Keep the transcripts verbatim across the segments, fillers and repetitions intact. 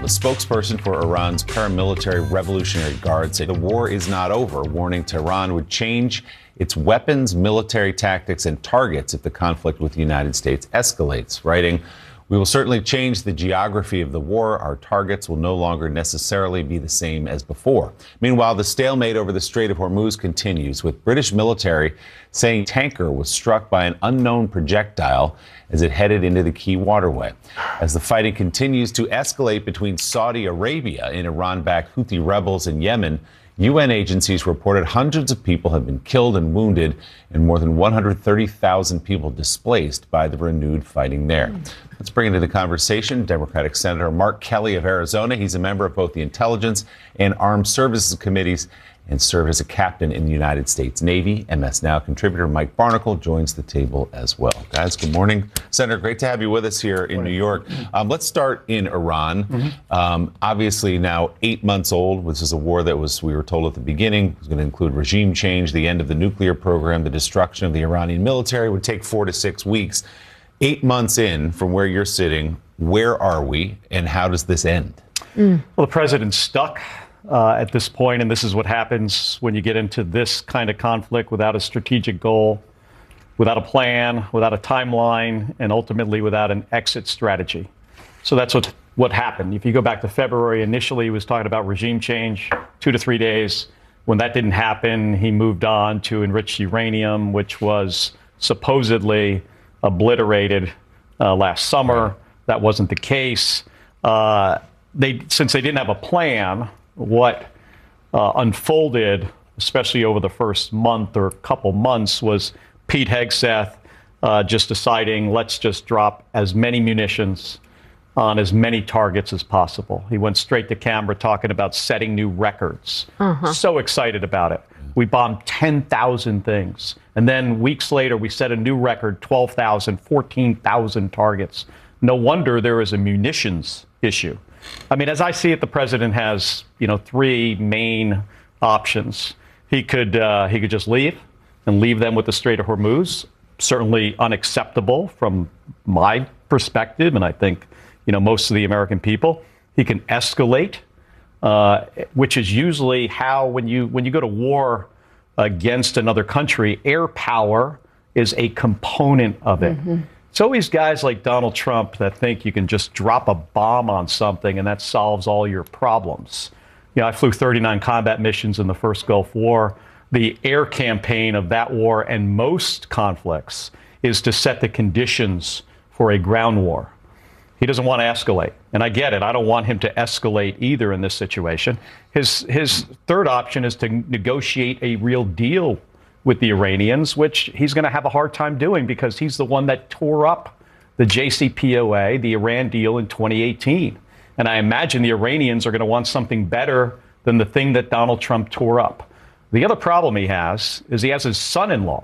A spokesperson for Iran's paramilitary Revolutionary Guard said the war is not over, warning Tehran would change its weapons, military tactics, and targets if the conflict with the United States escalates, writing, "We will certainly change the geography of the war. Our targets will no longer necessarily be the same as before." Meanwhile, the stalemate over the Strait of Hormuz continues, with British military saying a tanker was struck by an unknown projectile as it headed into the key waterway. As the fighting continues to escalate between Saudi Arabia and Iran-backed Houthi rebels in Yemen, U N agencies reported hundreds of people have been killed and wounded and more than one hundred thirty thousand people displaced by the renewed fighting there. Let's bring into the conversation Democratic Senator Mark Kelly of Arizona. He's a member of both the Intelligence and Armed Services Committees and served as a captain in the United States Navy. M S Now contributor Mike Barnicle joins the table as well. Guys, good morning. Senator, great to have you with us here in New York. Um, let's start in Iran. Mm-hmm. Um, obviously now eight months old, which is a war that was, we were told at the beginning, was going to include regime change, the end of the nuclear program, the destruction of the Iranian military would take four to six weeks. Eight months in from where you're sitting, where are we and how does this end? Mm. Well, the president's stuck. Uh, at this point, and this is what happens when you get into this kind of conflict without a strategic goal, without a plan, without a timeline, and ultimately without an exit strategy. So that's what what happened. If you go back to February, initially he was talking about regime change, two to three days. When that didn't happen, he moved on to enriched uranium, which was supposedly obliterated uh, last summer. That wasn't the case. Uh, they since they didn't have a plan, what uh, unfolded, especially over the first month or couple months, was Pete Hegseth uh, just deciding, let's just drop as many munitions on as many targets as possible. He went straight to camera talking about setting new records. Uh-huh. So excited about it. We bombed ten thousand things. And then weeks later, we set a new record, twelve thousand, fourteen thousand targets. No wonder there is a munitions issue. I mean, as I see it, the president has, you know, three main options. He could uh, he could just leave and leave them with the Strait of Hormuz. Certainly unacceptable from my perspective, and I think, you know, most of the American people. He can escalate, uh, which is usually how when you when you go to war against another country, air power is a component of it. Mm-hmm. It's always guys like Donald Trump that think you can just drop a bomb on something and that solves all your problems. You know, I flew thirty-nine combat missions in the first Gulf War. The air campaign of that war and most conflicts is to set the conditions for a ground war. He doesn't want to escalate. And I get it. I don't want him to escalate either in this situation. His, his third option is to negotiate a real deal with the Iranians, which he's going to have a hard time doing because he's the one that tore up the J C P O A, the Iran deal, in twenty eighteen. And I imagine the Iranians are going to want something better than the thing that Donald Trump tore up. The other problem he has is he has his son-in-law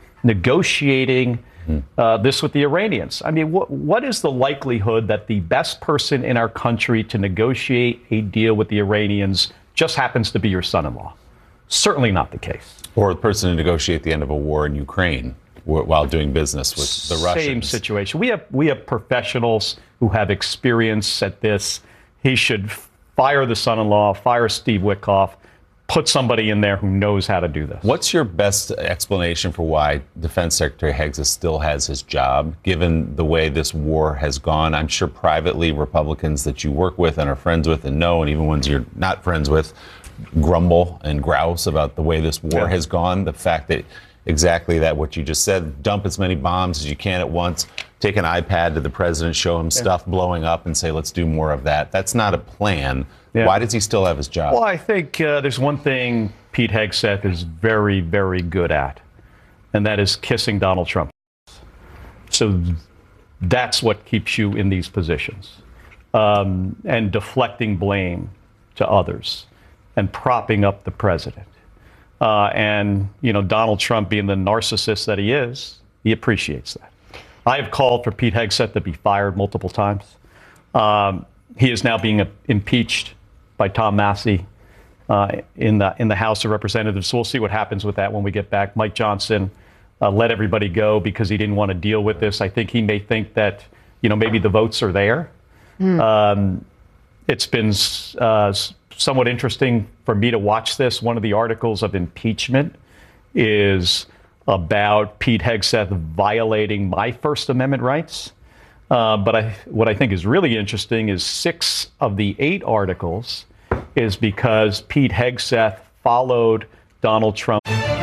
negotiating uh, this with the Iranians. I mean, what, what is the likelihood that the best person in our country to negotiate a deal with the Iranians just happens to be your son-in-law? Certainly not the case. Or the person to negotiate the end of a war in Ukraine while doing business with the Russians. Same situation. We have we have professionals who have experience at this. He should fire the son-in-law, fire Steve Witkoff, put somebody in there who knows how to do this. What's your best explanation for why Defense Secretary Hegseth still has his job, given the way this war has gone? I'm sure privately Republicans that you work with and are friends with and know, and even ones you're not friends with, grumble and grouse about the way this war yeah. has gone. The fact that exactly that, what you just said, dump as many bombs as you can at once, take an iPad to the president, show him yeah. stuff blowing up and say, let's do more of that. That's not a plan. Yeah. Why does he still have his job? Well, I think uh, there's one thing Pete Hegseth is very, very good at, and that is kissing Donald Trump. So that's what keeps you in these positions, um, and deflecting blame to others and propping up the president. Uh, and, you know, Donald Trump, being the narcissist that he is, he appreciates that. I have called for Pete Hegseth to be fired multiple times. Um, he is now being uh, impeached by Tom Massie uh, in the in the House of Representatives. So we'll see what happens with that when we get back. Mike Johnson uh, let everybody go because he didn't want to deal with this. I think he may think that, you know, maybe the votes are there. Mm. Um, It's been uh, somewhat interesting for me to watch this. One of the articles of impeachment is about Pete Hegseth violating my First Amendment rights. Uh, but I, what I think is really interesting is six of the eight articles is because Pete Hegseth followed Donald Trump.